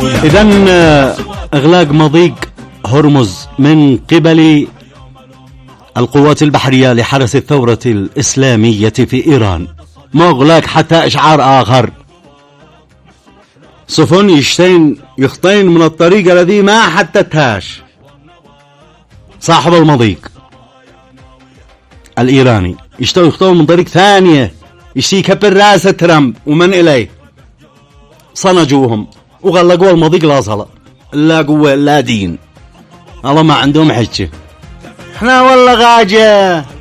إذن إغلاق مضيق هرمز من قبل القوات البحرية لحرس الثورة الإسلامية في إيران مغلق حتى إشعار آخر. سفن يخطين من الطريق الذي ما حددتهاش صاحب المضيق الإيراني، يخطون من طريق ثانية يكبر رأس ترامب ومن إليه، صنجوهم وغلقوا المضيق لا صلاة لا قوة لا دين، الله ما عندهم حجة. احنا والله غاجة